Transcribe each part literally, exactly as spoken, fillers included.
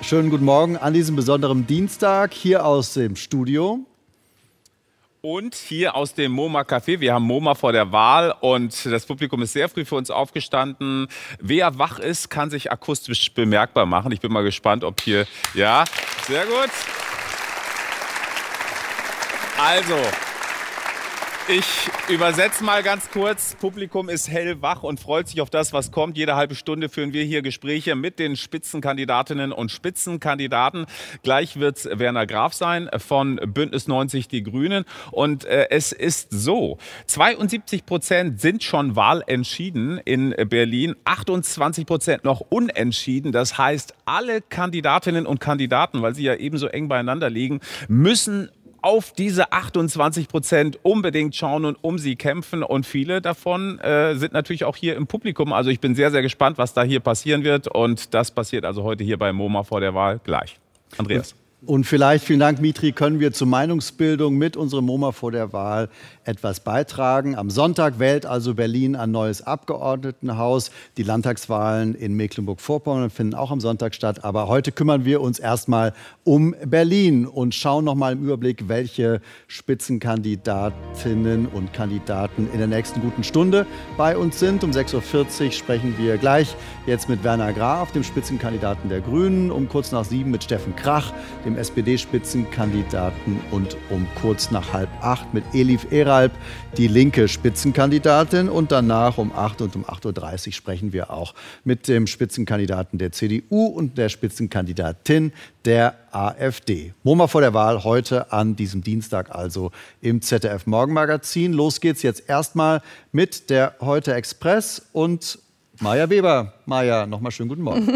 Schönen guten Morgen an diesem besonderen Dienstag hier aus dem Studio. Und hier aus dem MoMA Café. Wir haben MoMA vor der Wahl und das Publikum ist sehr früh für uns aufgestanden. Wer wach ist, kann sich akustisch bemerkbar machen. Ich bin mal gespannt, ob hier... Ja, sehr gut. Also... Ich übersetze mal ganz kurz. Publikum ist hellwach und freut sich auf das, was kommt. Jede halbe Stunde führen wir hier Gespräche mit den Spitzenkandidatinnen und Spitzenkandidaten. Gleich wird es Werner Graf sein von Bündnis neunzig Die Grünen. Und äh, es ist so, zweiundsiebzig Prozent sind schon wahlentschieden in Berlin, achtundzwanzig Prozent noch unentschieden. Das heißt, alle Kandidatinnen und Kandidaten, weil sie ja ebenso eng beieinander liegen, müssen auf diese achtundzwanzig Prozent unbedingt schauen und um sie kämpfen. Und viele davon äh, sind natürlich auch hier im Publikum. Also ich bin sehr, sehr gespannt, was da hier passieren wird. Und das passiert also heute hier bei MoMA vor der Wahl gleich. Andreas. Und vielleicht, vielen Dank, Mitri, können wir zur Meinungsbildung mit unserem MoMA vor der Wahl etwas beitragen. Am Sonntag wählt also Berlin ein neues Abgeordnetenhaus. Die Landtagswahlen in Mecklenburg-Vorpommern finden auch am Sonntag statt. Aber heute kümmern wir uns erstmal um Berlin und schauen noch mal im Überblick, welche Spitzenkandidatinnen und Kandidaten in der nächsten guten Stunde bei uns sind. Um sechs Uhr vierzig sprechen wir gleich jetzt mit Werner Graf, dem Spitzenkandidaten der Grünen, um kurz nach sieben mit Steffen Krach, dem S P D-Spitzenkandidaten, und um kurz nach halb acht mit Elif Eralp, die linke Spitzenkandidatin. Und danach um acht und um acht Uhr dreißig sprechen wir auch mit dem Spitzenkandidaten der C D U und der Spitzenkandidatin der AfD. MoMA vor der Wahl heute an diesem Dienstag also im Z D F Morgenmagazin. Los geht's jetzt erstmal mit der Heute Express und Maja Weber. Maja, nochmal schönen guten Morgen.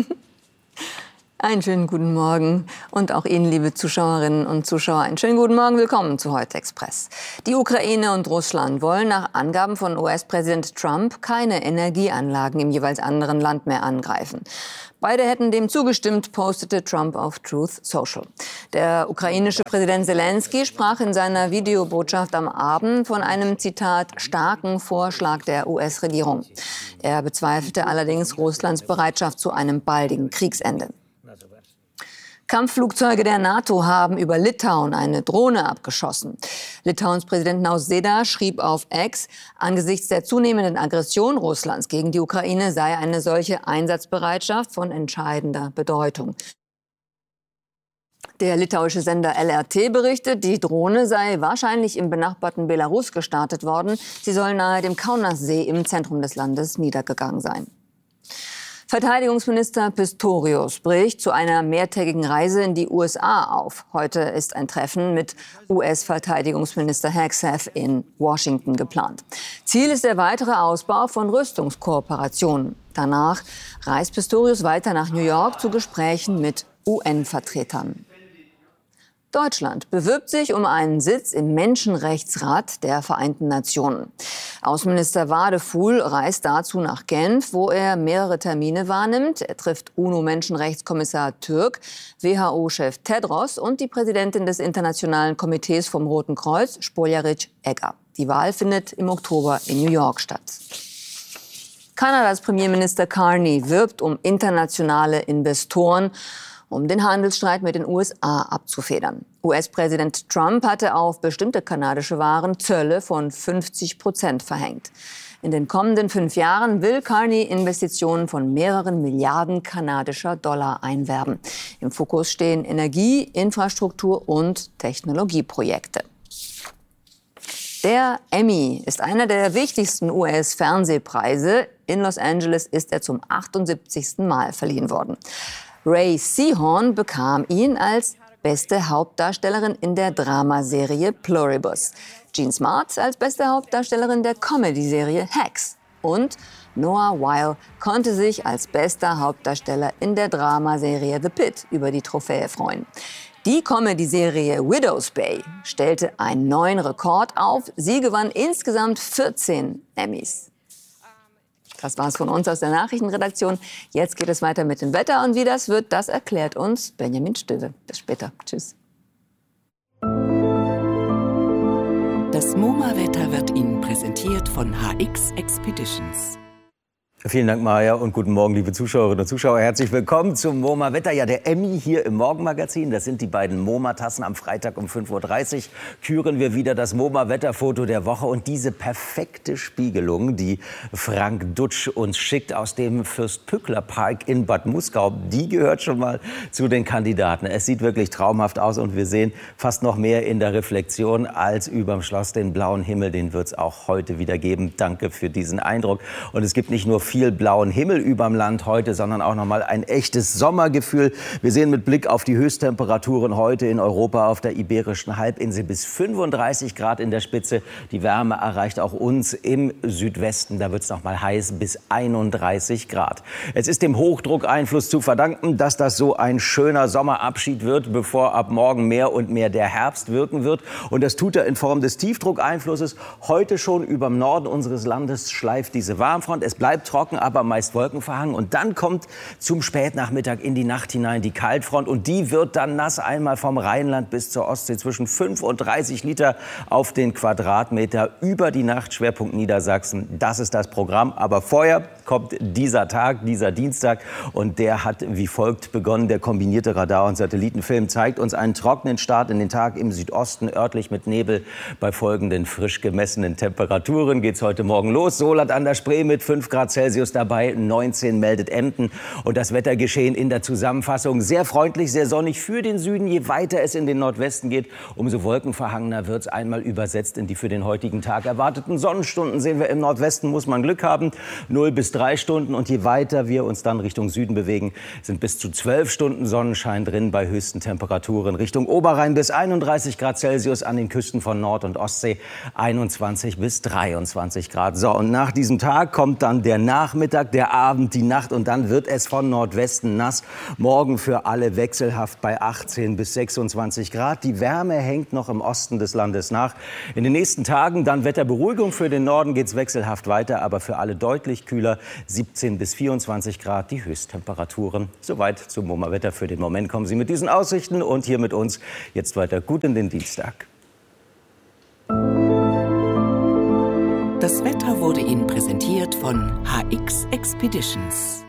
Einen schönen guten Morgen und auch Ihnen, liebe Zuschauerinnen und Zuschauer, einen schönen guten Morgen. Willkommen zu Heute Express. Die Ukraine und Russland wollen nach Angaben von U S-Präsident Trump keine Energieanlagen im jeweils anderen Land mehr angreifen. Beide hätten dem zugestimmt, postete Trump auf Truth Social. Der ukrainische Präsident Zelensky sprach in seiner Videobotschaft am Abend von einem, Zitat, starken Vorschlag der U S-Regierung. Er bezweifelte allerdings Russlands Bereitschaft zu einem baldigen Kriegsende. Kampfflugzeuge der NATO haben über Litauen eine Drohne abgeschossen. Litauens Präsident Nausėda schrieb auf X, angesichts der zunehmenden Aggression Russlands gegen die Ukraine sei eine solche Einsatzbereitschaft von entscheidender Bedeutung. Der litauische Sender L R T berichtet, die Drohne sei wahrscheinlich im benachbarten Belarus gestartet worden. Sie soll nahe dem Kaunassee im Zentrum des Landes niedergegangen sein. Verteidigungsminister Pistorius bricht zu einer mehrtägigen Reise in die U S A auf. Heute ist ein Treffen mit U S-Verteidigungsminister Hegseth in Washington geplant. Ziel ist der weitere Ausbau von Rüstungskooperationen. Danach reist Pistorius weiter nach New York zu Gesprächen mit U N-Vertretern. Deutschland bewirbt sich um einen Sitz im Menschenrechtsrat der Vereinten Nationen. Außenminister Wadefuhl reist dazu nach Genf, wo er mehrere Termine wahrnimmt. Er trifft UNO-Menschenrechtskommissar Türk, W H O-Chef Tedros und die Präsidentin des Internationalen Komitees vom Roten Kreuz, Spoljaric Egger. Die Wahl findet im Oktober in New York statt. Kanadas Premierminister Carney wirbt um internationale Investoren, um den Handelsstreit mit den U S A abzufedern. U S-Präsident Trump hatte auf bestimmte kanadische Waren Zölle von fünfzig Prozent verhängt. In den kommenden fünf Jahren will Carney Investitionen von mehreren Milliarden kanadischer Dollar einwerben. Im Fokus stehen Energie, Infrastruktur und Technologieprojekte. Der Emmy ist einer der wichtigsten U S-Fernsehpreise. In Los Angeles ist er zum achtundsiebzigsten Mal verliehen worden. Ray Seahorn bekam ihn als beste Hauptdarstellerin in der Dramaserie Pluribus, Jean Smart als beste Hauptdarstellerin der Comedy-Serie Hacks und Noah Weil konnte sich als bester Hauptdarsteller in der Dramaserie The Pitt über die Trophäe freuen. Die Comedy-Serie Widow's Bay stellte einen neuen Rekord auf. Sie gewann insgesamt vierzehn Emmys. Das war's von uns aus der Nachrichtenredaktion. Jetzt geht es weiter mit dem Wetter. Und wie das wird, das erklärt uns Benjamin Stöwe. Bis später. Tschüss. Das MoMA-Wetter wird Ihnen präsentiert von H X Expeditions. Vielen Dank, Maja, und guten Morgen, liebe Zuschauerinnen und Zuschauer. Herzlich willkommen zum MoMA-Wetter. Ja, der Emmy hier im Morgenmagazin. Das sind die beiden MoMA-Tassen. Am Freitag um fünf Uhr dreißig küren wir wieder das MoMA-Wetterfoto der Woche. Und diese perfekte Spiegelung, die Frank Dutsch uns schickt aus dem Fürst-Pückler-Park in Bad Muskau, die gehört schon mal zu den Kandidaten. Es sieht wirklich traumhaft aus und wir sehen fast noch mehr in der Reflexion als überm Schloss. Den blauen Himmel, den wird es auch heute wieder geben. Danke für diesen Eindruck. Und es gibt nicht nur viel blauen Himmel überm Land heute, sondern auch noch mal ein echtes Sommergefühl. Wir sehen mit Blick auf die Höchsttemperaturen heute in Europa auf der Iberischen Halbinsel bis fünfunddreißig Grad in der Spitze. Die Wärme erreicht auch uns im Südwesten. Da wird es noch mal heiß bis einunddreißig Grad. Es ist dem Hochdruckeinfluss zu verdanken, dass das so ein schöner Sommerabschied wird, bevor ab morgen mehr und mehr der Herbst wirken wird. Und das tut er in Form des Tiefdruckeinflusses. Heute schon überm Norden unseres Landes schleift diese Warmfront. Es bleibt trocken, aber meist wolkenverhangen. Und dann kommt zum Spätnachmittag in die Nacht hinein die Kaltfront. Und die wird dann nass, einmal vom Rheinland bis zur Ostsee, zwischen fünf und dreißig Liter auf den Quadratmeter über die Nacht. Schwerpunkt Niedersachsen. Das ist das Programm. Aber vorher kommt dieser Tag, dieser Dienstag. Und der hat wie folgt begonnen. Der kombinierte Radar- und Satellitenfilm zeigt uns einen trockenen Start in den Tag im Südosten, örtlich mit Nebel. Bei folgenden frisch gemessenen Temperaturen geht es heute Morgen los. Solat an der Spree mit fünf Grad Celsius dabei, neunzehn meldet Emden. Und das Wettergeschehen in der Zusammenfassung sehr freundlich, sehr sonnig für den Süden. Je weiter es in den Nordwesten geht, umso wolkenverhangener wird es einmal übersetzt in die für den heutigen Tag erwarteten Sonnenstunden. Sehen wir im Nordwesten, muss man Glück haben, null bis drei Stunden. Und je weiter wir uns dann Richtung Süden bewegen, sind bis zu zwölf Stunden Sonnenschein drin bei höchsten Temperaturen. Richtung Oberrhein bis einunddreißig Grad Celsius, an den Küsten von Nord- und Ostsee einundzwanzig bis dreiundzwanzig Grad. So, und nach diesem Tag kommt dann der Nachmittag, der Abend, die Nacht und dann wird es von Nordwesten nass. Morgen für alle wechselhaft bei achtzehn bis sechsundzwanzig Grad. Die Wärme hängt noch im Osten des Landes nach. In den nächsten Tagen dann Wetterberuhigung. Für den Norden geht es wechselhaft weiter, aber für alle deutlich kühler. siebzehn bis vierundzwanzig Grad die Höchsttemperaturen. Soweit zum MoMA-Wetter. Für den Moment kommen Sie mit diesen Aussichten und hier mit uns jetzt weiter gut in den Dienstag. Das Wetter wurde Ihnen präsentiert von H X Expeditions.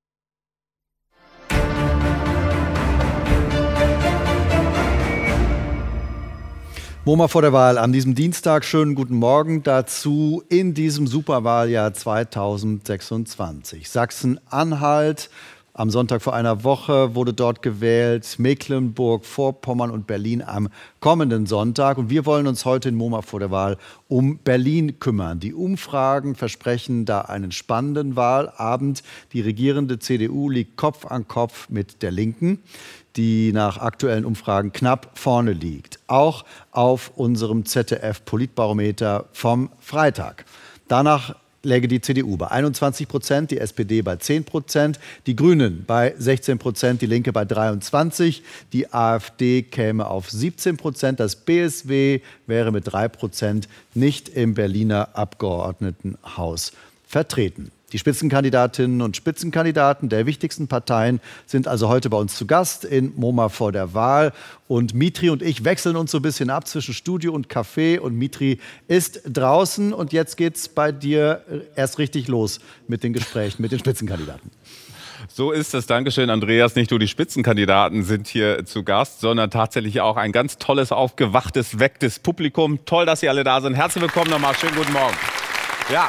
MoMA vor der Wahl an diesem Dienstag. Schönen guten Morgen dazu in diesem Superwahljahr zweitausendsechsundzwanzig. Sachsen-Anhalt. Am Sonntag vor einer Woche wurde dort gewählt, Mecklenburg-Vorpommern und Berlin am kommenden Sonntag. Und wir wollen uns heute in MoMA vor der Wahl um Berlin kümmern. Die Umfragen versprechen da einen spannenden Wahlabend. Die regierende C D U liegt Kopf an Kopf mit der Linken, die nach aktuellen Umfragen knapp vorne liegt. Auch auf unserem Z D F-Politbarometer vom Freitag. Danach läge die C D U bei einundzwanzig Prozent, die S P D bei zehn Prozent, die Grünen bei sechzehn Prozent, die Linke bei dreiundzwanzig Prozent, die AfD käme auf siebzehn Prozent, das B S W wäre mit drei Prozent nicht im Berliner Abgeordnetenhaus vertreten. Die Spitzenkandidatinnen und Spitzenkandidaten der wichtigsten Parteien sind also heute bei uns zu Gast in MoMA vor der Wahl. Und Mitri und ich wechseln uns so ein bisschen ab zwischen Studio und Café. Und Mitri ist draußen. Und jetzt geht's bei dir erst richtig los mit den Gesprächen mit den Spitzenkandidaten. So ist es. Dankeschön, Andreas. Nicht nur die Spitzenkandidaten sind hier zu Gast, sondern tatsächlich auch ein ganz tolles, aufgewachtes, wecktes Publikum. Toll, dass Sie alle da sind. Herzlich willkommen nochmal. Schönen guten Morgen. Ja.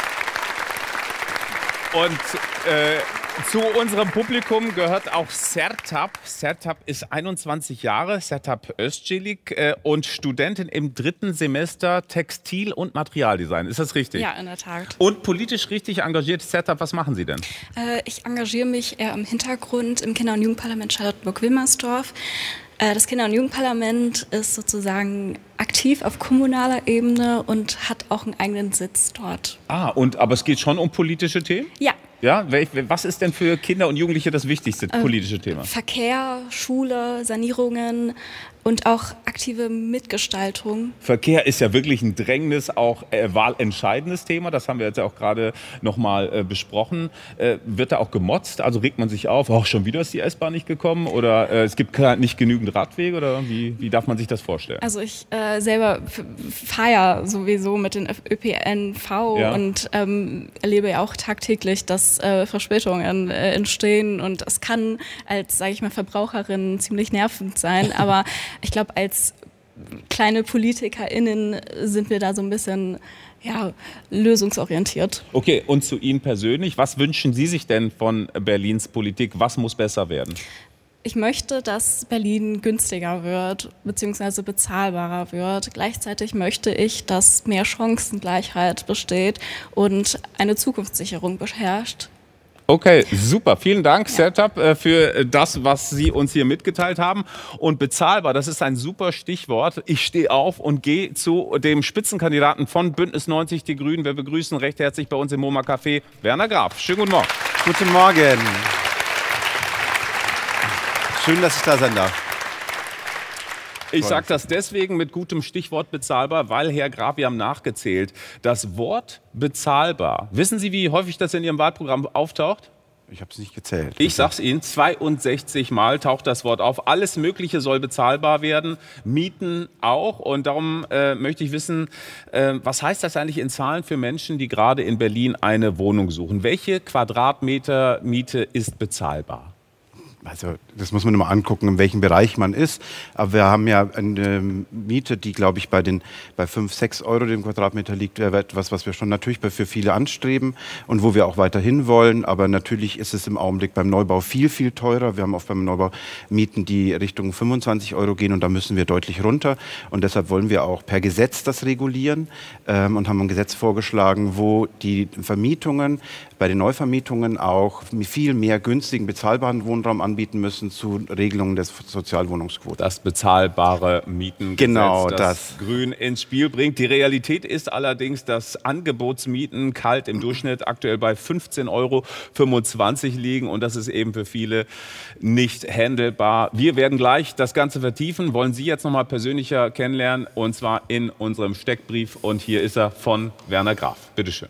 Und äh, zu unserem Publikum gehört auch Sertab. Sertab ist einundzwanzig Jahre, Sertab Özcelik äh, und Studentin im dritten Semester Textil- und Materialdesign. Ist das richtig? Ja, in der Tat. Und politisch richtig engagiert. Sertab, was machen Sie denn? Äh, ich engagiere mich eher im Hintergrund im Kinder- und Jugendparlament Charlottenburg-Wilmersdorf. Das Kinder- und Jugendparlament ist sozusagen aktiv auf kommunaler Ebene und hat auch einen eigenen Sitz dort. Ah, und aber es geht schon um politische Themen? Ja. Ja, was ist denn für Kinder und Jugendliche das wichtigste politische Thema? Verkehr, Schule, Sanierungen und auch aktive Mitgestaltung. Verkehr ist ja wirklich ein drängendes, auch äh, wahlentscheidendes Thema. Das haben wir jetzt ja auch gerade noch mal äh, besprochen. Äh, wird da auch gemotzt? Also regt man sich auf, oh, schon wieder ist die S-Bahn nicht gekommen? Oder äh, es gibt nicht genügend Radwege? Oder wie, wie darf man sich das vorstellen? Also ich äh, selber fahre ja sowieso mit den Ö P N V ja. und ähm, erlebe ja auch tagtäglich, dass dass äh, Verspätungen äh, entstehen und es kann als, sage ich mal, Verbraucherin ziemlich nervend sein, aber ich glaube, als kleine PolitikerInnen sind wir da so ein bisschen ja, lösungsorientiert. Okay, und zu Ihnen persönlich, was wünschen Sie sich denn von Berlins Politik? Was muss besser werden? Ich möchte, dass Berlin günstiger wird bzw. bezahlbarer wird. Gleichzeitig möchte ich, dass mehr Chancengleichheit besteht und eine Zukunftssicherung beherrscht. Okay, super. Vielen Dank, Setup, für das, was Sie uns hier mitgeteilt haben. Und bezahlbar, das ist ein super Stichwort. Ich stehe auf und gehe zu dem Spitzenkandidaten von Bündnis neunzig Die Grünen. Wir begrüßen recht herzlich bei uns im MoMA Café Werner Graf. Schönen guten Morgen. Guten Morgen. Schön, dass ich da sein darf. Ich sage das deswegen mit gutem Stichwort bezahlbar, weil, Herr Graf, wir haben nachgezählt. Das Wort bezahlbar, wissen Sie, wie häufig das in Ihrem Wahlprogramm auftaucht? Ich habe es nicht gezählt. Ich sag's Ihnen, zweiundsechzig Mal taucht das Wort auf. Alles Mögliche soll bezahlbar werden, Mieten auch. Und darum äh, möchte ich wissen, äh, was heißt das eigentlich in Zahlen für Menschen, die gerade in Berlin eine Wohnung suchen? Welche Quadratmeter Miete ist bezahlbar? Also das muss man immer angucken, in welchem Bereich man ist. Aber wir haben ja eine Miete, die, glaube ich, bei den bei fünf, sechs Euro den Quadratmeter liegt, wäre etwas, was wir schon natürlich für viele anstreben und wo wir auch weiterhin wollen. Aber natürlich ist es im Augenblick beim Neubau viel, viel teurer. Wir haben oft beim Neubau Mieten, die Richtung fünfundzwanzig Euro gehen und da müssen wir deutlich runter. Und deshalb wollen wir auch per Gesetz das regulieren ähm, und haben ein Gesetz vorgeschlagen, wo die Vermietungen bei den Neuvermietungen auch viel mehr günstigen, bezahlbaren Wohnraum anbieten müssen zu Regelungen des Sozialwohnungsquoten. Das bezahlbare Mietengesetz, genau, das, das Grün ins Spiel bringt. Die Realität ist allerdings, dass Angebotsmieten kalt im Durchschnitt aktuell bei fünfzehn Euro fünfundzwanzig liegen und das ist eben für viele nicht handelbar. Wir werden gleich das Ganze vertiefen, wollen Sie jetzt noch mal persönlicher kennenlernen und zwar in unserem Steckbrief und hier ist er von Werner Graf. Bitte schön.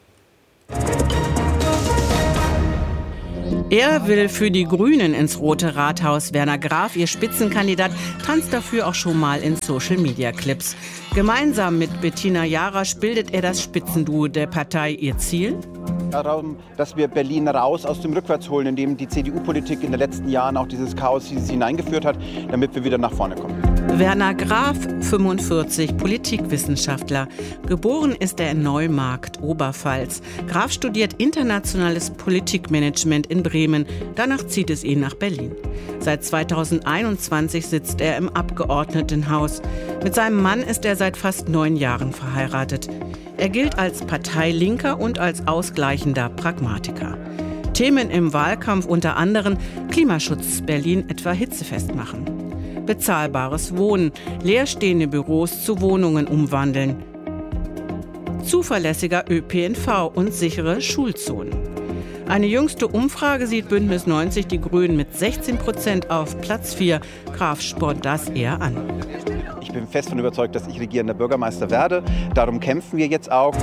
Er will für die Grünen ins Rote Rathaus. Werner Graf, ihr Spitzenkandidat, tanzt dafür auch schon mal in Social-Media-Clips. Gemeinsam mit Bettina Jarasch bildet er das Spitzenduo der Partei. Ihr Ziel? Darum, dass wir Berlin raus aus dem Rückwärts holen, in dem die C D U-Politik in den letzten Jahren auch dieses Chaos hineingeführt hat, damit wir wieder nach vorne kommen. Werner Graf, fünfundvierzig, Politikwissenschaftler. Geboren ist er in Neumarkt, Oberpfalz. Graf studiert internationales Politikmanagement in Bremen. Danach zieht es ihn nach Berlin. Seit zweitausendeinundzwanzig sitzt er im Abgeordnetenhaus. Mit seinem Mann ist er seit fast neun Jahren verheiratet. Er gilt als Parteilinker und als ausgleichender Pragmatiker. Themen im Wahlkampf unter anderem Klimaschutz, Berlin etwa hitzefest machen. Bezahlbares Wohnen, leerstehende Büros zu Wohnungen umwandeln. Zuverlässiger Ö P N V und sichere Schulzonen. Eine jüngste Umfrage sieht Bündnis neunzig Die Grünen mit sechzehn Prozent auf Platz vier. Graf spornt das eher an. Ich bin fest davon überzeugt, dass ich regierender Bürgermeister werde. Darum kämpfen wir jetzt auch.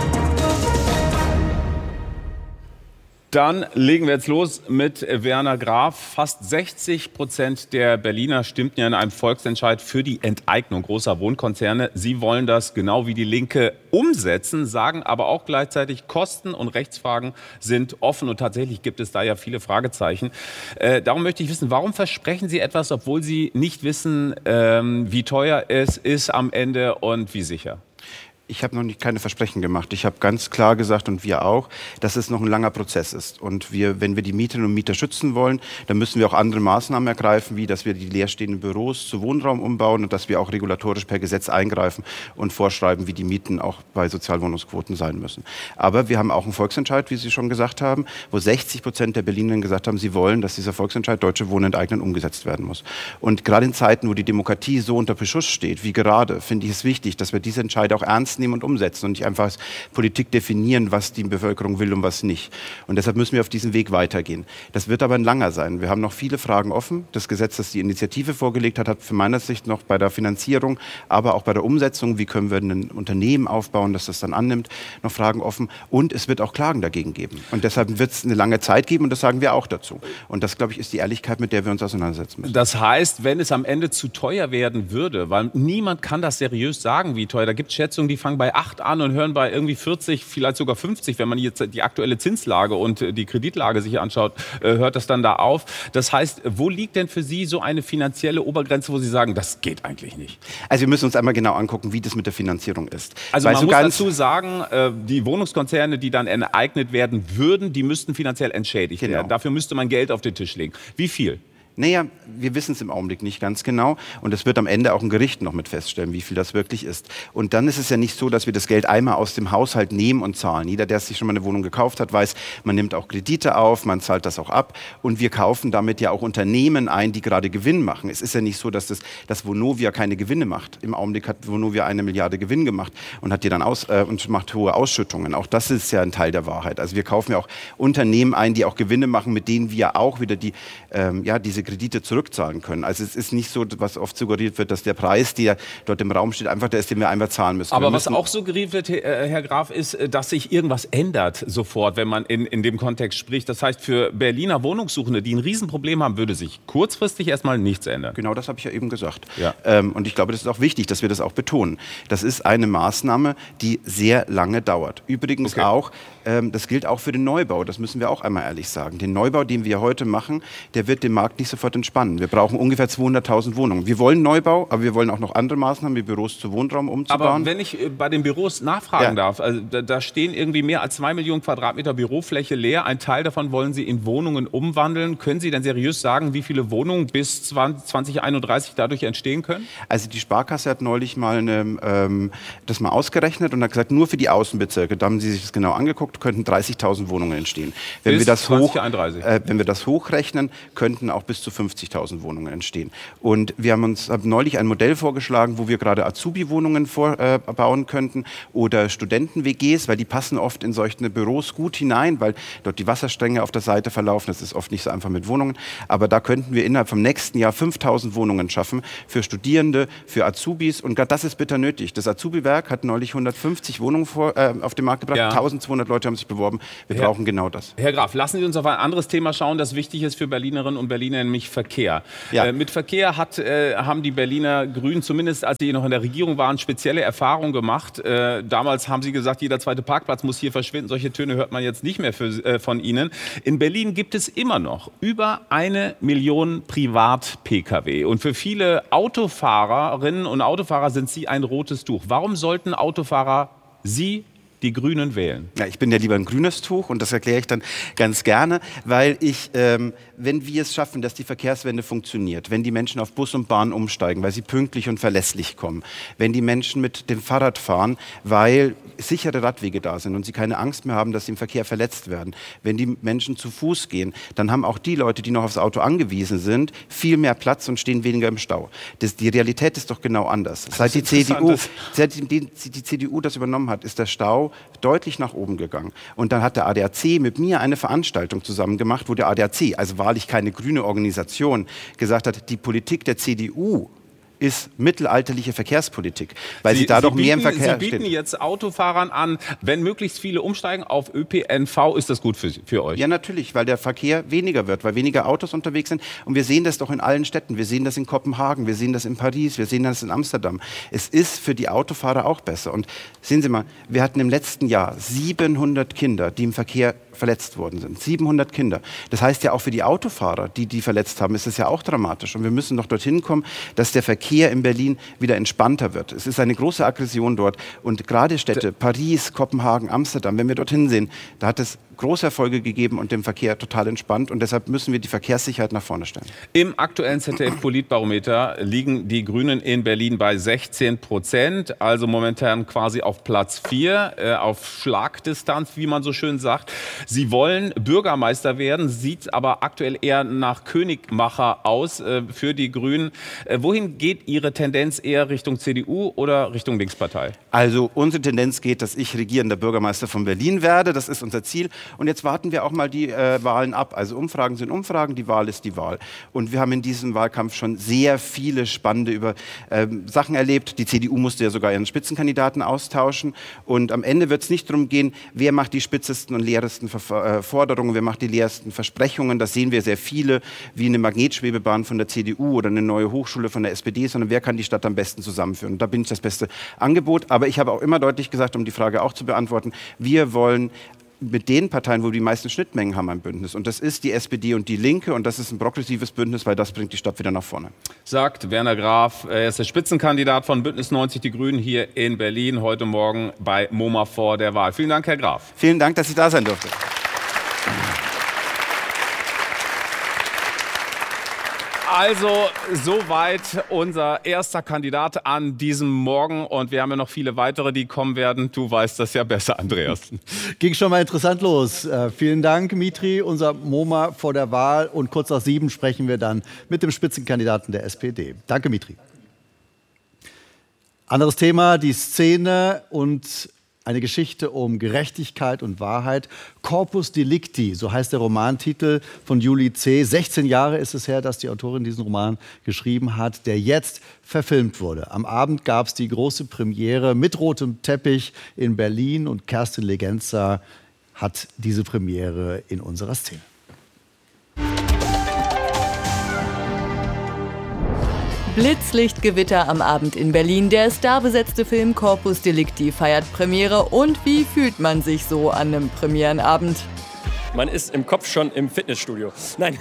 Dann legen wir jetzt los mit Werner Graf. Fast sechzig Prozent der Berliner stimmten ja in einem Volksentscheid für die Enteignung großer Wohnkonzerne. Sie wollen das genau wie die Linke umsetzen, sagen aber auch gleichzeitig, Kosten und Rechtsfragen sind offen und tatsächlich gibt es da ja viele Fragezeichen. Äh, darum möchte ich wissen, warum versprechen Sie etwas, obwohl Sie nicht wissen, ähm, wie teuer es ist am Ende und wie sicher? Ich habe noch nicht keine Versprechen gemacht. Ich habe ganz klar gesagt und wir auch, dass es noch ein langer Prozess ist. Und wir, wenn wir die Mieterinnen und Mieter schützen wollen, dann müssen wir auch andere Maßnahmen ergreifen, wie dass wir die leerstehenden Büros zu Wohnraum umbauen und dass wir auch regulatorisch per Gesetz eingreifen und vorschreiben, wie die Mieten auch bei Sozialwohnungsquoten sein müssen. Aber wir haben auch einen Volksentscheid, wie Sie schon gesagt haben, wo sechzig Prozent der Berlinerinnen gesagt haben, sie wollen, dass dieser Volksentscheid Deutsche Wohnen enteignen umgesetzt werden muss. Und gerade in Zeiten, wo die Demokratie so unter Beschuss steht, wie gerade, finde ich es wichtig, dass wir diese Entscheide auch ernst nehmen und umsetzen und nicht einfach als Politik definieren, was die Bevölkerung will und was nicht. Und deshalb müssen wir auf diesem Weg weitergehen. Das wird aber ein langer sein. Wir haben noch viele Fragen offen. Das Gesetz, das die Initiative vorgelegt hat, hat für meiner Sicht noch bei der Finanzierung, aber auch bei der Umsetzung, wie können wir ein Unternehmen aufbauen, das das dann annimmt, noch Fragen offen. Und es wird auch Klagen dagegen geben. Und deshalb wird es eine lange Zeit geben und das sagen wir auch dazu. Und das, glaube ich, ist die Ehrlichkeit, mit der wir uns auseinandersetzen müssen. Das heißt, wenn es am Ende zu teuer werden würde, weil niemand kann das seriös sagen, wie teuer, da gibt es Schätzungen, die fangen bei acht an und hören bei irgendwie vierzig, vielleicht sogar fünfzig, wenn man jetzt die aktuelle Zinslage und die Kreditlage sich anschaut, hört das dann da auf. Das heißt, wo liegt denn für Sie so eine finanzielle Obergrenze, wo Sie sagen, das geht eigentlich nicht? Also wir müssen uns einmal genau angucken, wie das mit der Finanzierung ist. Also Weil man so muss ganz dazu sagen, die Wohnungskonzerne, die dann enteignet werden würden, die müssten finanziell entschädigt Genau. werden. Dafür müsste man Geld auf den Tisch legen. Wie viel? Naja, wir wissen es im Augenblick nicht ganz genau und es wird am Ende auch ein Gericht noch mit feststellen, wie viel das wirklich ist. Und dann ist es ja nicht so, dass wir das Geld einmal aus dem Haushalt nehmen und zahlen. Jeder, der sich schon mal eine Wohnung gekauft hat, weiß, man nimmt auch Kredite auf, man zahlt das auch ab und wir kaufen damit ja auch Unternehmen ein, die gerade Gewinn machen. Es ist ja nicht so, dass das dass Vonovia keine Gewinne macht. Im Augenblick hat Vonovia eine Milliarde Gewinn gemacht und hat die dann aus äh, und macht hohe Ausschüttungen. Auch das ist ja ein Teil der Wahrheit. Also wir kaufen ja auch Unternehmen ein, die auch Gewinne machen, mit denen wir auch wieder die ähm, ja diese Kredite zurückzahlen können. Also es ist nicht so, was oft suggeriert wird, dass der Preis, der dort im Raum steht, einfach der ist, den wir einfach zahlen müssen. Aber wir was müssen auch suggeriert wird, Herr Graf, ist, dass sich irgendwas ändert sofort, wenn man in, in dem Kontext spricht. Das heißt, für Berliner Wohnungssuchende, die ein Riesenproblem haben, würde sich kurzfristig erstmal nichts ändern. Genau, das habe ich ja eben gesagt. Ja. Ähm, und ich glaube, das ist auch wichtig, dass wir das auch betonen. Das ist eine Maßnahme, die sehr lange dauert. Übrigens Okay. auch, ähm, das gilt auch für den Neubau. Das müssen wir auch einmal ehrlich sagen. Den Neubau, den wir heute machen, der wird den Markt nicht sofort entspannen. Wir brauchen ungefähr zweihunderttausend Wohnungen. Wir wollen Neubau, aber wir wollen auch noch andere Maßnahmen, wie Büros zu Wohnraum umzubauen. Aber wenn ich äh, bei den Büros nachfragen Ja. darf, also da, da stehen irgendwie mehr als zwei Millionen Quadratmeter Bürofläche leer. Ein Teil davon wollen Sie in Wohnungen umwandeln. Können Sie denn seriös sagen, wie viele Wohnungen bis zwanzig einunddreißig dadurch entstehen können? Also die Sparkasse hat neulich mal eine, ähm, das mal ausgerechnet und hat gesagt, nur für die Außenbezirke, da haben sie sich das genau angeguckt, könnten dreißigtausend Wohnungen entstehen. Wenn Bis wir das hoch, zwanzig einunddreißig. äh, wenn wir das hochrechnen, könnten auch bis zu fünfzigtausend Wohnungen entstehen. Und wir haben uns haben neulich ein Modell vorgeschlagen, wo wir gerade Azubi-Wohnungen vorbauen äh, könnten oder Studenten-W Gs, weil die passen oft in solche Büros gut hinein, weil dort die Wasserstränge auf der Seite verlaufen. Das ist oft nicht so einfach mit Wohnungen. Aber da könnten wir innerhalb vom nächsten Jahr fünftausend Wohnungen schaffen für Studierende, für Azubis. Und gerade das ist bitter nötig. Das Azubi-Werk hat neulich hundertfünfzig Wohnungen vor, äh, auf den Markt gebracht. Ja. eintausendzweihundert Leute haben sich beworben. Wir Herr- brauchen genau das. Herr Graf, lassen Sie uns auf ein anderes Thema schauen, das wichtig ist für Berlinerinnen und Berliner, nämlich Verkehr. Ja. Äh, mit Verkehr hat, äh, haben die Berliner Grünen, zumindest als sie noch in der Regierung waren, spezielle Erfahrungen gemacht. Äh, damals haben sie gesagt, jeder zweite Parkplatz muss hier verschwinden. Solche Töne hört man jetzt nicht mehr für, äh, von Ihnen. In Berlin gibt es immer noch über eine Million Privat-P K W. Und für viele Autofahrerinnen und Autofahrer sind Sie ein rotes Tuch. Warum sollten Autofahrer Sie, die Grünen, wählen? Ja, ich bin ja lieber ein grünes Tuch und das erkläre ich dann ganz gerne, weil ich, ähm, wenn wir es schaffen, dass die Verkehrswende funktioniert, wenn die Menschen auf Bus und Bahn umsteigen, weil sie pünktlich und verlässlich kommen, wenn die Menschen mit dem Fahrrad fahren, weil sichere Radwege da sind und sie keine Angst mehr haben, dass sie im Verkehr verletzt werden, wenn die Menschen zu Fuß gehen, dann haben auch die Leute, die noch aufs Auto angewiesen sind, viel mehr Platz und stehen weniger im Stau. Das, die Realität ist doch genau anders. Seit die C D U, seit die, die, die C D U das übernommen hat, ist der Stau deutlich nach oben gegangen. Und dann hat der A D A C mit mir eine Veranstaltung zusammen gemacht, wo der A D A C, also wahrlich keine grüne Organisation, gesagt hat, die Politik der C D U ist mittelalterliche Verkehrspolitik, weil sie, sie da doch mehr im Verkehr Sie bieten steht. jetzt Autofahrern an, wenn möglichst viele umsteigen auf Ö P N V, ist das gut für, für euch? Ja, natürlich, weil der Verkehr weniger wird, weil weniger Autos unterwegs sind. Und wir sehen das doch in allen Städten. Wir sehen das in Kopenhagen, wir sehen das in Paris, wir sehen das in Amsterdam. Es ist für die Autofahrer auch besser. Und sehen Sie mal, wir hatten im letzten Jahr siebenhundert Kinder, die im Verkehr verletzt worden sind. siebenhundert Kinder. Das heißt ja auch für die Autofahrer, die die verletzt haben, ist es ja auch dramatisch. Und wir müssen doch dorthin kommen, dass der Verkehr in Berlin wieder entspannter wird. Es ist eine große Aggression dort. Und gerade Städte, Paris, Kopenhagen, Amsterdam, wenn wir dorthin sehen, da hat es große Erfolge gegeben und den Verkehr total entspannt. Und deshalb müssen wir die Verkehrssicherheit nach vorne stellen. Im aktuellen Z D F-Politbarometer liegen die Grünen in Berlin bei sechzehn Prozent, also momentan quasi auf Platz vier, äh, auf Schlagdistanz, wie man so schön sagt. Sie wollen Bürgermeister werden, sieht aber aktuell eher nach Königmacher aus äh, für die Grünen. Äh, wohin geht Ihre Tendenz, eher Richtung C D U oder Richtung Linkspartei? Also unsere Tendenz geht, dass ich regierender Bürgermeister von Berlin werde. Das ist unser Ziel. Und jetzt warten wir auch mal die äh, Wahlen ab. Also Umfragen sind Umfragen, die Wahl ist die Wahl. Und wir haben in diesem Wahlkampf schon sehr viele spannende über, ähm, Sachen erlebt. Die C D U musste ja sogar ihren Spitzenkandidaten austauschen. Und am Ende wird es nicht darum gehen, wer macht die spitzesten und leeresten Forderungen, wer macht die leersten Versprechungen. Das sehen wir sehr viele, wie eine Magnetschwebebahn von der C D U oder eine neue Hochschule von der S P D, sondern wer kann die Stadt am besten zusammenführen. Und da bin ich das beste Angebot. Aber ich habe auch immer deutlich gesagt, um die Frage auch zu beantworten, wir wollen mit den Parteien, wo wir die meisten Schnittmengen haben, ein Bündnis. Und das ist die S P D und die Linke. Und das ist ein progressives Bündnis, weil das bringt die Stadt wieder nach vorne. Sagt Werner Graf. Er ist der Spitzenkandidat von Bündnis neunzig Die Grünen hier in Berlin, heute Morgen bei MoMA vor der Wahl. Vielen Dank, Herr Graf. Vielen Dank, dass ich da sein durfte. Also, soweit unser erster Kandidat an diesem Morgen. Und wir haben ja noch viele weitere, die kommen werden. Du weißt das ja besser, Andreas. Ging schon mal interessant los. Äh, vielen Dank, Mitri, unser MoMA vor der Wahl. Und kurz nach sieben sprechen wir dann mit dem Spitzenkandidaten der S P D. Danke, Mitri. Anderes Thema, die Szene und eine Geschichte um Gerechtigkeit und Wahrheit. Corpus Delicti, so heißt der Romantitel von Julie C. sechzehn Jahre ist es her, dass die Autorin diesen Roman geschrieben hat, der jetzt verfilmt wurde. Am Abend gab es die große Premiere mit rotem Teppich in Berlin und Kerstin Legenza hat diese Premiere in unserer Szene. Blitzlichtgewitter am Abend in Berlin. Der starbesetzte Film Corpus Delicti feiert Premiere. Und wie fühlt man sich so an einem Premierenabend? Man ist im Kopf schon im Fitnessstudio. Nein.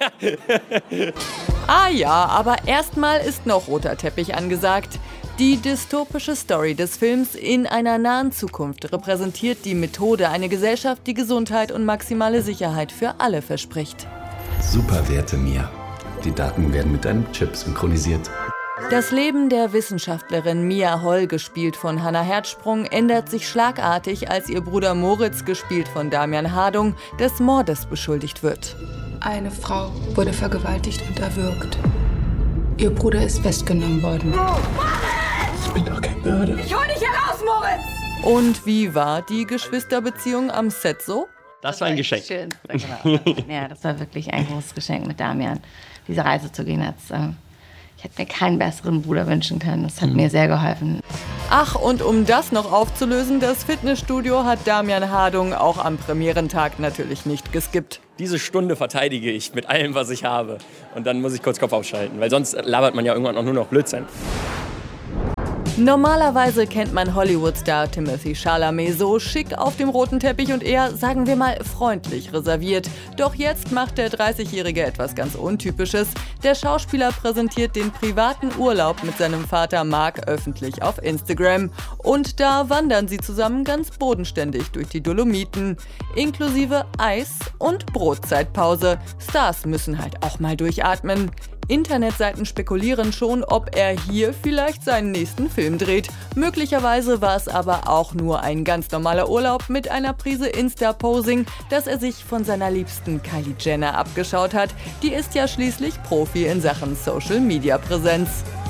Ah ja, aber erstmal ist noch roter Teppich angesagt. Die dystopische Story des Films in einer nahen Zukunft repräsentiert die Methode, eine Gesellschaft, die Gesundheit und maximale Sicherheit für alle verspricht. Superwerte Mia. Die Daten werden mit deinem Chip synchronisiert. Das Leben der Wissenschaftlerin Mia Holl, gespielt von Hannah Herzsprung, ändert sich schlagartig, als ihr Bruder Moritz, gespielt von Damian Hardung, des Mordes beschuldigt wird. Eine Frau wurde vergewaltigt und erwürgt. Ihr Bruder ist festgenommen worden. Ich bin doch kein Mörder. Ich hol dich heraus, Moritz! Und wie war die Geschwisterbeziehung am Set so? Das war ein Geschenk. Schön. Ja, das war wirklich ein großes Geschenk mit Damian. Diese Reise zu gehen, hat's, äh, ich hätte mir keinen besseren Bruder wünschen können. Das hat mhm. mir sehr geholfen. Ach, und um das noch aufzulösen, das Fitnessstudio hat Damian Hardung auch am Premierentag natürlich nicht geskippt. Diese Stunde verteidige ich mit allem, was ich habe. Und dann muss ich kurz Kopf aufschalten, weil sonst labert man ja irgendwann auch nur noch Blödsinn. Normalerweise kennt man Hollywood-Star Timothée Chalamet so schick auf dem roten Teppich und eher, sagen wir mal, freundlich reserviert. Doch jetzt macht der dreißigjährige etwas ganz Untypisches. Der Schauspieler präsentiert den privaten Urlaub mit seinem Vater Mark öffentlich auf Instagram. Und da wandern sie zusammen ganz bodenständig durch die Dolomiten. Inklusive Eis- und Brotzeitpause. Stars müssen halt auch mal durchatmen. Internetseiten spekulieren schon, ob er hier vielleicht seinen nächsten Film dreht. Möglicherweise war es aber auch nur ein ganz normaler Urlaub mit einer Prise Insta-Posing, das er sich von seiner Liebsten Kylie Jenner abgeschaut hat. Die ist ja schließlich Profi in Sachen Social-Media-Präsenz.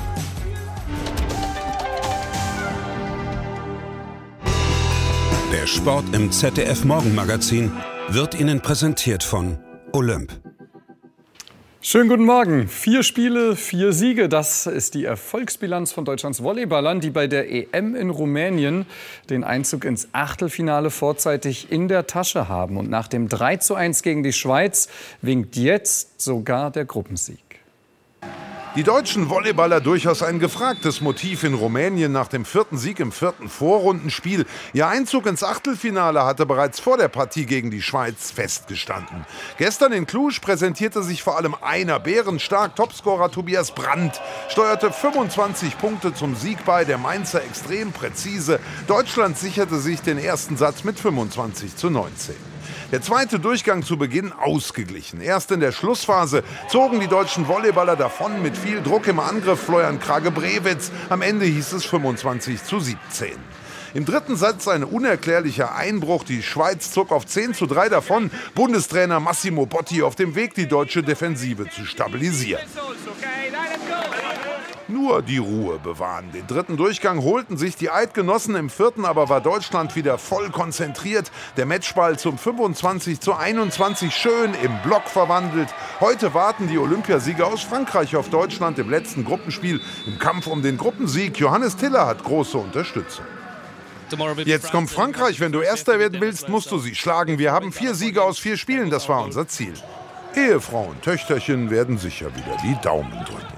Der Sport im Z D F-Morgenmagazin wird Ihnen präsentiert von Olymp. Schönen guten Morgen. Vier Spiele, vier Siege. Das ist die Erfolgsbilanz von Deutschlands Volleyballern, die bei der E M in Rumänien den Einzug ins Achtelfinale vorzeitig in der Tasche haben. Und nach dem drei zu eins gegen die Schweiz winkt jetzt sogar der Gruppensieg. Die deutschen Volleyballer durchaus ein gefragtes Motiv in Rumänien nach dem vierten Sieg im vierten Vorrundenspiel. Ihr Einzug ins Achtelfinale hatte bereits vor der Partie gegen die Schweiz festgestanden. Gestern in Cluj präsentierte sich vor allem einer bärenstark. Topscorer Tobias Brandt steuerte fünfundzwanzig Punkte zum Sieg bei, der Mainzer extrem präzise. Deutschland sicherte sich den ersten Satz mit fünfundzwanzig zu neunzehn. Der zweite Durchgang zu Beginn ausgeglichen. Erst in der Schlussphase zogen die deutschen Volleyballer davon mit viel Druck im Angriff. Florian Krage-Brewitz. Am Ende hieß es fünfundzwanzig zu siebzehn. Im dritten Satz ein unerklärlicher Einbruch. Die Schweiz zog auf zehn zu drei davon. Bundestrainer Massimo Botti auf dem Weg, die deutsche Defensive zu stabilisieren. Nur die Ruhe bewahren. Den dritten Durchgang holten sich die Eidgenossen. Im vierten aber war Deutschland wieder voll konzentriert. Der Matchball zum fünfundzwanzig zu einundzwanzig schön im Block verwandelt. Heute warten die Olympiasieger aus Frankreich auf Deutschland im letzten Gruppenspiel im Kampf um den Gruppensieg. Johannes Tiller hat große Unterstützung. Jetzt kommt Frankreich. Wenn du Erster werden willst, musst du sie schlagen. Wir haben vier Siege aus vier Spielen. Das war unser Ziel. Ehefrau und Töchterchen werden sicher wieder die Daumen drücken.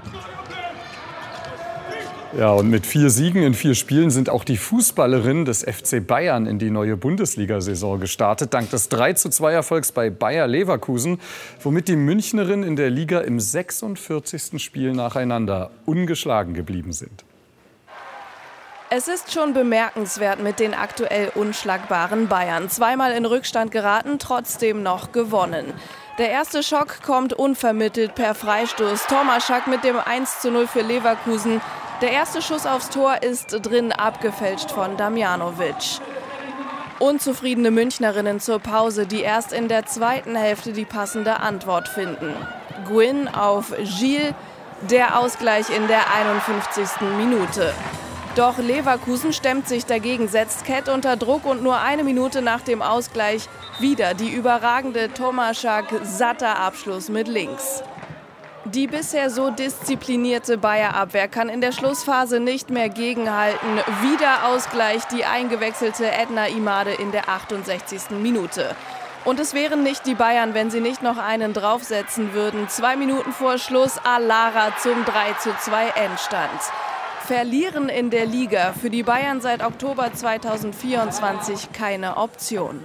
Ja, und mit vier Siegen in vier Spielen sind auch die Fußballerinnen des F C Bayern in die neue Bundesliga-Saison gestartet. Dank des drei zu zwei Erfolgs bei Bayer Leverkusen, womit die Münchnerinnen in der Liga im sechsundvierzigsten Spiel nacheinander ungeschlagen geblieben sind. Es ist schon bemerkenswert mit den aktuell unschlagbaren Bayern. Zweimal in Rückstand geraten, trotzdem noch gewonnen. Der erste Schock kommt unvermittelt per Freistoß. Tomašak mit dem eins zu null für Leverkusen. Der erste Schuss aufs Tor ist drin, abgefälscht von Damjanovic. Unzufriedene Münchnerinnen zur Pause, die erst in der zweiten Hälfte die passende Antwort finden. Guin auf Gilles, der Ausgleich in der einundfünfzigsten Minute. Doch Leverkusen stemmt sich dagegen, setzt Kett unter Druck und nur eine Minute nach dem Ausgleich wieder die überragende Tomašak, satter Abschluss mit links. Die bisher so disziplinierte Bayer-Abwehr kann in der Schlussphase nicht mehr gegenhalten. Wieder Ausgleich die eingewechselte Edna Imade in der achtundsechzigsten Minute. Und es wären nicht die Bayern, wenn sie nicht noch einen draufsetzen würden. Zwei Minuten vor Schluss Alara zum drei zu zwei Endstand. Verlieren in der Liga für die Bayern seit Oktober zweitausendvierundzwanzig keine Option.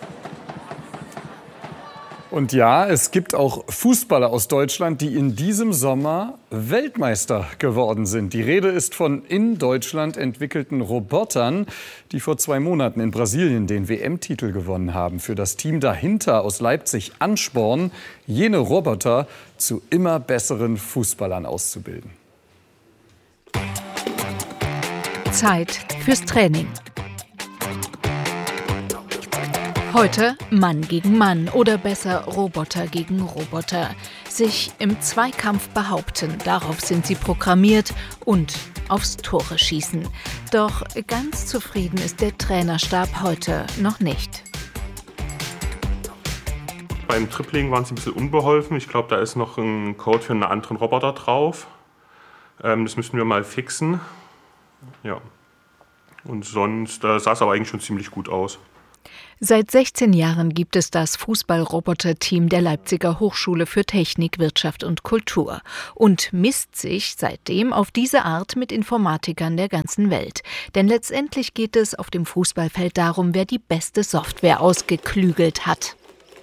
Und ja, es gibt auch Fußballer aus Deutschland, die in diesem Sommer Weltmeister geworden sind. Die Rede ist von in Deutschland entwickelten Robotern, die vor zwei Monaten in Brasilien den W M-Titel gewonnen haben. Für das Team dahinter aus Leipzig Ansporn, jene Roboter zu immer besseren Fußballern auszubilden. Zeit fürs Training. Heute Mann gegen Mann oder besser Roboter gegen Roboter. Sich im Zweikampf behaupten, darauf sind sie programmiert und aufs Tore schießen. Doch ganz zufrieden ist der Trainerstab heute noch nicht. Beim Tripling waren sie ein bisschen unbeholfen. Ich glaube, da ist noch ein Code für einen anderen Roboter drauf. Ähm, das müssten wir mal fixen. Ja. Und sonst äh, sah es aber eigentlich schon ziemlich gut aus. Seit sechzehn Jahren gibt es das Fußball-Roboter-Team der Leipziger Hochschule für Technik, Wirtschaft und Kultur und misst sich seitdem auf diese Art mit Informatikern der ganzen Welt. Denn letztendlich geht es auf dem Fußballfeld darum, wer die beste Software ausgeklügelt hat.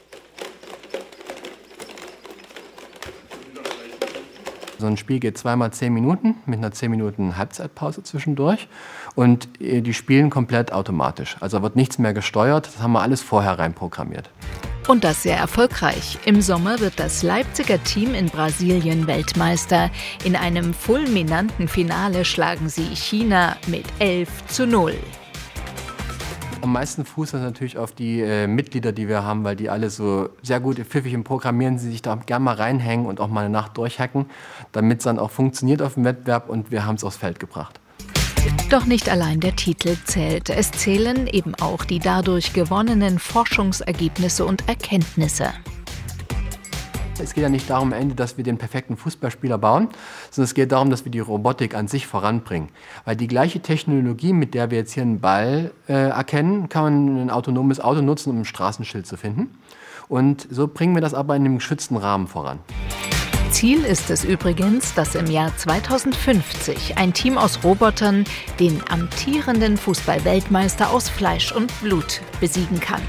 So ein Spiel geht zweimal zehn Minuten mit einer zehn Minuten Halbzeitpause zwischendurch und die spielen komplett automatisch. Also wird nichts mehr gesteuert, das haben wir alles vorher reinprogrammiert. Und das sehr erfolgreich. Im Sommer wird das Leipziger Team in Brasilien Weltmeister. In einem fulminanten Finale schlagen sie China mit elf zu null. Am meisten fußt das natürlich auf die äh, Mitglieder, die wir haben, weil die alle so sehr gut pfiffig im Programmieren, sie sich da gerne mal reinhängen und auch mal eine Nacht durchhacken, damit es dann auch funktioniert auf dem Wettbewerb und wir haben es aufs Feld gebracht. Doch nicht allein der Titel zählt. Es zählen eben auch die dadurch gewonnenen Forschungsergebnisse und Erkenntnisse. Es geht ja nicht darum, am Ende, dass wir den perfekten Fußballspieler bauen, sondern es geht darum, dass wir die Robotik an sich voranbringen. Weil die gleiche Technologie, mit der wir jetzt hier einen Ball äh, erkennen, kann man ein autonomes Auto nutzen, um ein Straßenschild zu finden. Und so bringen wir das aber in einem geschützten Rahmen voran. Ziel ist es übrigens, dass im Jahr zweitausendfünfzig ein Team aus Robotern den amtierenden Fußball-Weltmeister aus Fleisch und Blut besiegen kann.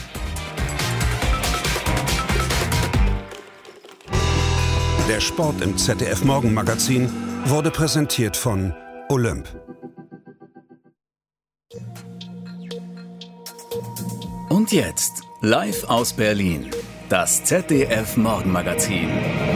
Der Sport im Z D F Morgenmagazin wurde präsentiert von Olymp. Und jetzt, live aus Berlin, das Z D F Morgenmagazin.